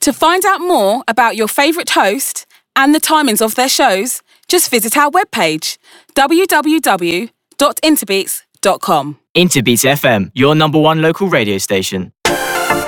To find out more about your favourite host and the timings of their shows, just visit our webpage, www.interbeats.com. Interbeats FM, your number one local radio station.